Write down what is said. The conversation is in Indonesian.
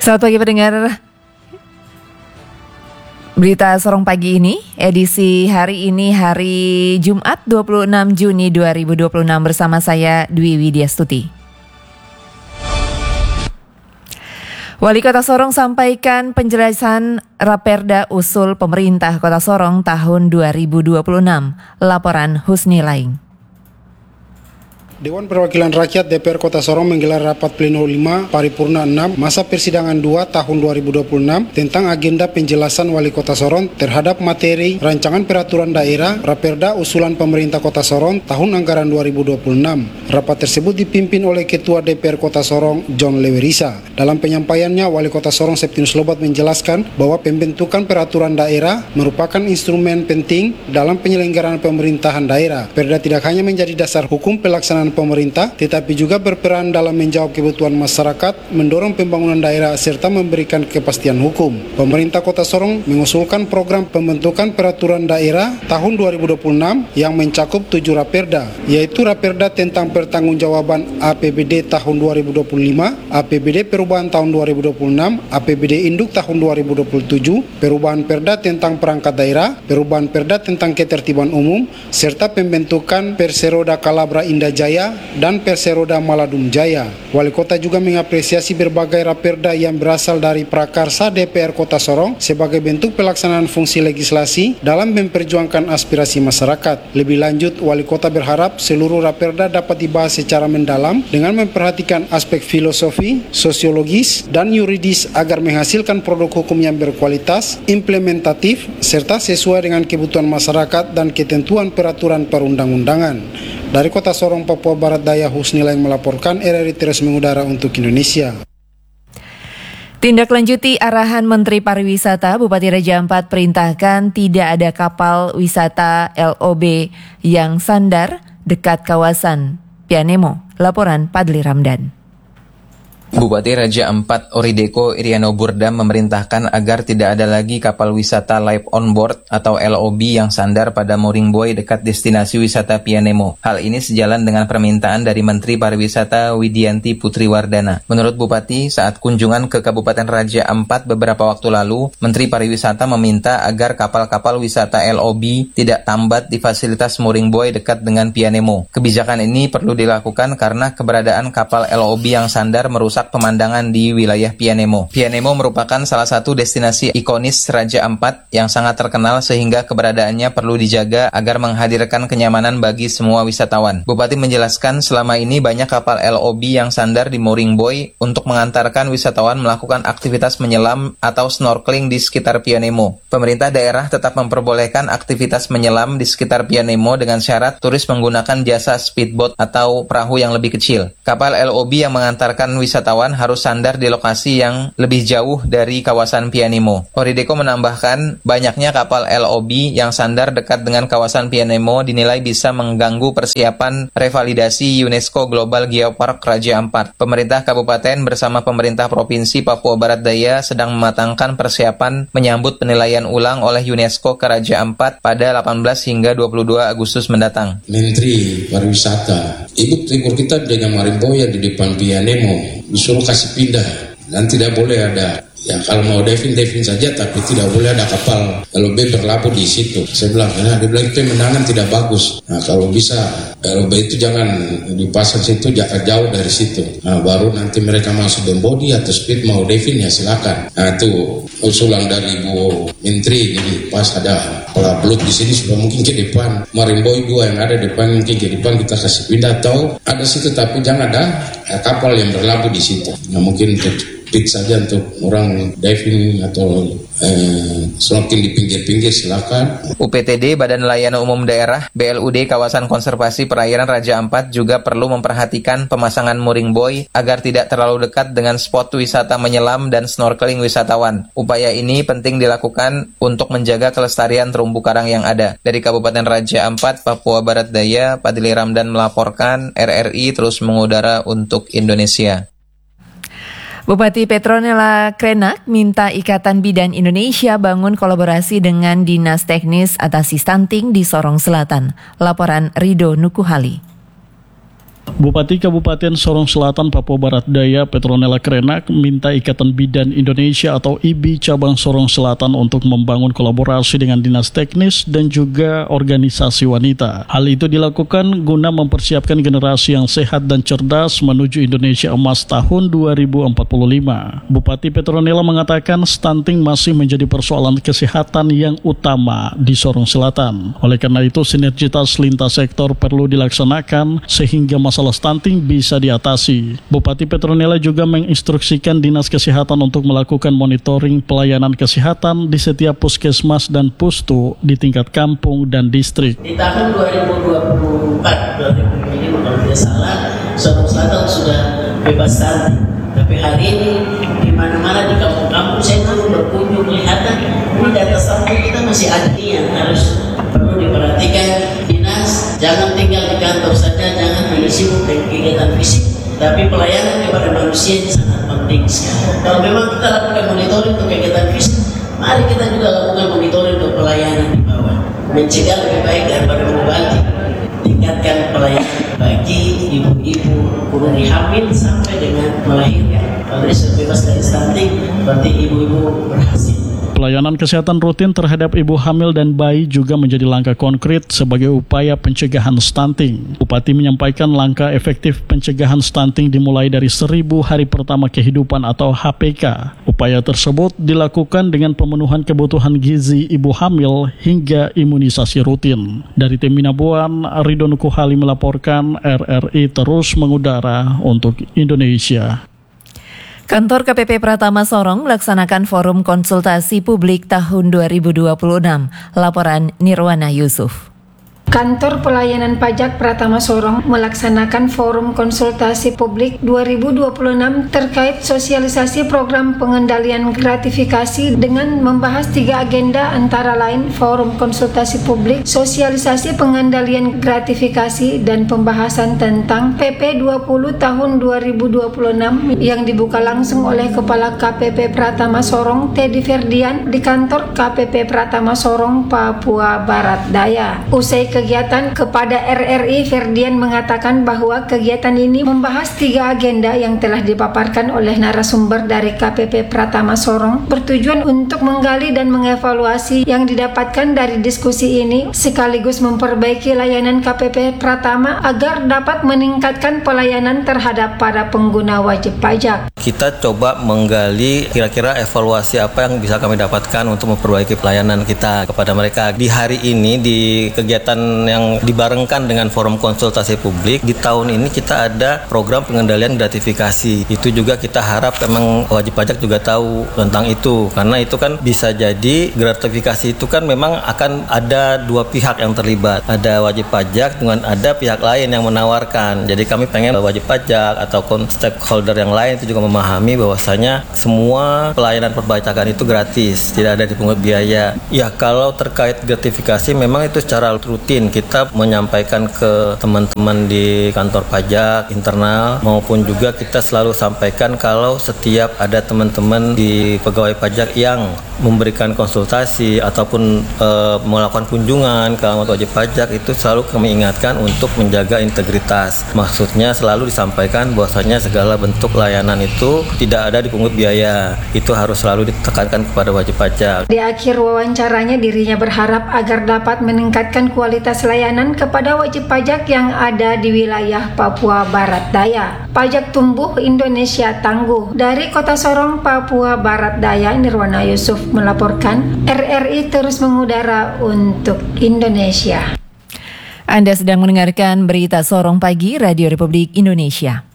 Selamat pagi pendengar Berita Sorong Pagi ini, edisi hari ini hari Jumat 26 Juni 2026 bersama saya Dwi Widyastuti. Wali Kota Sorong sampaikan penjelasan Raperda usul pemerintah Kota Sorong tahun 2026. Laporan Husni Laing. Dewan Perwakilan Rakyat DPR Kota Sorong menggelar rapat pleno 5 paripurna 6 masa persidangan 2 tahun 2026 tentang agenda penjelasan Wali Kota Sorong terhadap materi rancangan peraturan daerah Raperda usulan pemerintah Kota Sorong tahun anggaran 2026. Rapat tersebut dipimpin oleh Ketua DPR Kota Sorong John Lewerisa. Dalam penyampaiannya, Wali Kota Sorong Septinus Lobat menjelaskan bahwa pembentukan peraturan daerah merupakan instrumen penting dalam penyelenggaraan pemerintahan daerah. Perda tidak hanya menjadi dasar hukum pelaksanaan pemerintah, tetapi juga berperan dalam menjawab kebutuhan masyarakat, mendorong pembangunan daerah, serta memberikan kepastian hukum. Pemerintah Kota Sorong mengusulkan program pembentukan peraturan daerah tahun 2026 yang mencakup 7 raperda, yaitu Raperda tentang pertanggungjawaban APBD tahun 2025, APBD perubahan tahun 2026, APBD induk tahun 2027, perubahan perda tentang perangkat daerah, perubahan perda tentang ketertiban umum, serta pembentukan Perseroda Kalabra Indah Jaya dan Perseroda Maladum Jaya. Wali Kota juga mengapresiasi berbagai raperda yang berasal dari prakarsa DPR Kota Sorong sebagai bentuk pelaksanaan fungsi legislasi dalam memperjuangkan aspirasi masyarakat. Lebih lanjut, Wali Kota berharap seluruh raperda dapat dibahas secara mendalam dengan memperhatikan aspek filosofi, sosiologis, dan yuridis agar menghasilkan produk hukum yang berkualitas, implementatif, serta sesuai dengan kebutuhan masyarakat dan ketentuan peraturan perundang-undangan. Dari Kota Sorong, Papua Barat Daya, Husni Laing melaporkan, RRI terus mengudara untuk Indonesia. Tindak lanjuti arahan Menteri Pariwisata, Bupati Raja Ampat perintahkan tidak ada kapal wisata LOB yang sandar dekat kawasan Pianemo. Laporan Padli Ramdan. Bupati Raja Ampat Orideko Iriano Burdam memerintahkan agar tidak ada lagi kapal wisata live on board atau LOB yang sandar pada mooring buoy dekat destinasi wisata Pianemo. Hal ini sejalan dengan permintaan dari Menteri Pariwisata Widianti Putriwardana. Menurut Bupati, saat kunjungan ke Kabupaten Raja Ampat beberapa waktu lalu, Menteri Pariwisata meminta agar kapal-kapal wisata LOB tidak tambat di fasilitas mooring buoy dekat dengan Pianemo. Kebijakan ini perlu dilakukan karena keberadaan kapal LOB yang sandar merusak pemandangan di wilayah Pianemo. Pianemo merupakan salah satu destinasi ikonis Raja Ampat yang sangat terkenal sehingga keberadaannya perlu dijaga agar menghadirkan kenyamanan bagi semua wisatawan. Bupati menjelaskan selama ini banyak kapal LOB yang sandar di mooring buoy untuk mengantarkan wisatawan melakukan aktivitas menyelam atau snorkeling di sekitar Pianemo. Pemerintah daerah tetap memperbolehkan aktivitas menyelam di sekitar Pianemo dengan syarat turis menggunakan jasa speedboat atau perahu yang lebih kecil. Kapal LOB yang mengantarkan wisatawan harus sandar di lokasi yang lebih jauh dari kawasan Pianemo. Orideko menambahkan, banyaknya kapal LOB yang sandar dekat dengan kawasan Pianemo dinilai bisa mengganggu persiapan revalidasi UNESCO Global Geopark Raja Ampat. Pemerintah Kabupaten bersama pemerintah Provinsi Papua Barat Daya sedang mematangkan persiapan menyambut penilaian ulang oleh UNESCO ke Raja Ampat pada 18 hingga 22 Agustus mendatang. Menteri Pariwisata, Ibu tegur kita dengan mooring buoy di depan Pianemo. Disuruh kasih pindah dan tidak boleh ada, ya kalau mau diving saja, tapi tidak boleh ada kapal LOB berlabuh di situ. Saya bilang, dia bilang itu menangan tidak bagus. Nah, kalau bisa LOB itu jangan dipasang situ, jangan jauh dari situ. Nah, baru nanti mereka masuk dan body atau speed mau diving ya silakan. Nah, itu usulan dari Ibu Menteri. Jadi pas ada belut di sini sudah mungkin ke depan mooring buoy 2 yang ada depan, mungkin ke depan kita kasih pindah atau ada situ, tapi jangan ada kapal yang berlabuh di situ. Nah, mungkin untuk pit saja untuk orang diving atau snorkeling di pinggir-pinggir silakan. UPTD Badan Layanan Umum Daerah BLUD Kawasan Konservasi Perairan Raja Ampat juga perlu memperhatikan pemasangan mooring buoy agar tidak terlalu dekat dengan spot wisata menyelam dan snorkeling wisatawan. Upaya ini penting dilakukan untuk menjaga kelestarian terumbu karang yang ada. Dari Kabupaten Raja Ampat, Papua Barat Daya, Padli Ramdan melaporkan, RRI terus mengudara untuk Indonesia. Bupati Petronella Krenak minta Ikatan Bidan Indonesia bangun kolaborasi dengan Dinas Teknis Atasi Stunting di Sorong Selatan. Laporan Rido Nukuhali. Bupati Kabupaten Sorong Selatan, Papua Barat Daya, Petronella Krenak, minta Ikatan Bidan Indonesia atau IBI Cabang Sorong Selatan untuk membangun kolaborasi dengan dinas teknis dan juga organisasi wanita. Hal itu dilakukan guna mempersiapkan generasi yang sehat dan cerdas menuju Indonesia Emas tahun 2045. Bupati Petronella mengatakan stunting masih menjadi persoalan kesehatan yang utama di Sorong Selatan. Oleh karena itu, sinergitas lintas sektor perlu dilaksanakan sehingga masalah stunting bisa diatasi. Bupati Petronella juga menginstruksikan Dinas Kesehatan untuk melakukan monitoring pelayanan kesehatan di setiap puskesmas dan pustu di tingkat kampung dan distrik. Di tahun 2024, kalau tidak salah, Sorong Selatan sudah bebas stunting. Tapi hari ini di mana-mana di kampung-kampung saya perlu berkunjung kelihatan ini data stunting kita masih ada yang harus perlu diperhatikan. Dinas jangan tinggal di kantor saja, jangan hanya sibuk dengan kegiatan fisik, tapi pelayanan kepada manusia ini sangat penting sekali. Kalau memang kita lakukan monitoring untuk kegiatan fisik, mari kita juga lakukan monitoring untuk pelayanan di bawah. Mencegah lebih baik daripada mengobati. Tingkatkan pelayanan bagi ibu-ibu mulai hamil sampai dengan melahirkan. Kalau sudah bebas dari stunting, berarti ibu-ibu berhasil. Pelayanan kesehatan rutin terhadap ibu hamil dan bayi juga menjadi langkah konkret sebagai upaya pencegahan stunting. Bupati menyampaikan langkah efektif pencegahan stunting dimulai dari 1000 hari pertama kehidupan atau HPK. Upaya tersebut dilakukan dengan pemenuhan kebutuhan gizi ibu hamil hingga imunisasi rutin. Dari tim Minabuan, Ridwan Kuhali melaporkan, RRI terus mengudara untuk Indonesia. Kantor KPP Pratama Sorong melaksanakan forum konsultasi publik tahun 2026. Laporan Nirwana Yusuf. Kantor Pelayanan Pajak Pratama Sorong melaksanakan forum konsultasi publik 2026 terkait sosialisasi program pengendalian gratifikasi dengan membahas 3 agenda antara lain forum konsultasi publik, sosialisasi pengendalian gratifikasi, dan pembahasan tentang PP 20 tahun 2026 yang dibuka langsung oleh Kepala KPP Pratama Sorong Teddy Ferdian di kantor KPP Pratama Sorong, Papua Barat Daya. Usai kegiatan, kepada RRI Ferdian mengatakan bahwa kegiatan ini membahas 3 agenda yang telah dipaparkan oleh narasumber dari KPP Pratama Sorong, bertujuan untuk menggali dan mengevaluasi yang didapatkan dari diskusi ini sekaligus memperbaiki layanan KPP Pratama agar dapat meningkatkan pelayanan terhadap para pengguna wajib pajak. Kita coba menggali kira-kira evaluasi apa yang bisa kami dapatkan untuk memperbaiki pelayanan kita kepada mereka. Di hari ini, di kegiatan yang dibarengkan dengan forum konsultasi publik, di tahun ini kita ada program pengendalian gratifikasi. Itu juga kita harap memang wajib pajak juga tahu tentang itu, karena itu kan bisa jadi gratifikasi itu kan memang akan ada 2 pihak yang terlibat, ada wajib pajak dengan ada pihak lain yang menawarkan. Jadi kami pengen wajib pajak atau stakeholder yang lain itu juga memahami bahwasanya semua pelayanan perpajakan itu gratis, tidak ada dipungut biaya. Ya, kalau terkait gratifikasi memang itu secara rutin kita menyampaikan ke teman-teman di kantor pajak internal, maupun juga kita selalu sampaikan kalau setiap ada teman-teman di pegawai pajak yang memberikan konsultasi ataupun melakukan kunjungan ke alamat wajib pajak, itu selalu kami ingatkan untuk menjaga integritas. Maksudnya selalu disampaikan bahwasanya segala bentuk layanan itu tidak ada dipungut biaya. Itu harus selalu ditekankan kepada wajib pajak. Di akhir wawancaranya, dirinya berharap agar dapat meningkatkan kualitas layanan kepada wajib pajak yang ada di wilayah Papua Barat Daya. Pajak tumbuh, Indonesia tangguh. Dari Kota Sorong, Papua Barat Daya, Nirwana Yusuf melaporkan. RRI terus mengudara untuk Indonesia. Anda sedang mendengarkan berita Sorong Pagi Radio Republik Indonesia.